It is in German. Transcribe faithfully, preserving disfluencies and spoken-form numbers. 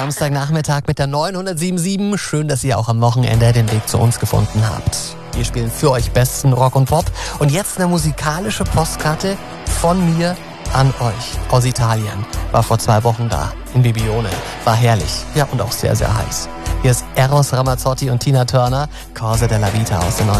Samstagnachmittag mit der neunhundertsiebenundsiebzig. Schön, dass ihr auch am Wochenende den Weg zu uns gefunden habt. Wir spielen für euch besten Rock und Pop. Und jetzt eine musikalische Postkarte von mir an euch aus Italien. War vor zwei Wochen da, in Bibione. War herrlich, ja, und auch sehr, sehr heiß. Hier ist Eros Ramazzotti und Tina Turner, Cose della Vita aus den neunzigern.